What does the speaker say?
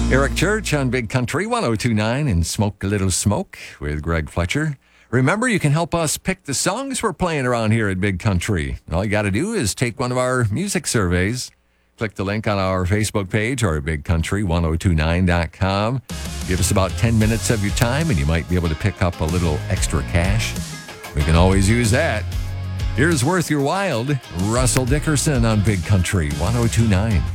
Eric Church on Big Country 1029 and Smoke a Little Smoke with Greg Fletcher. Remember, you can help us pick the songs we're playing around here at Big Country. All you got to do is take one of our music surveys. Click the link on our Facebook page or bigcountry1029.com. Give us about 10 minutes of your time and you might be able to pick up a little extra cash. We can always use that. Here's Worth Your While, Russell Dickerson on Big Country 1029.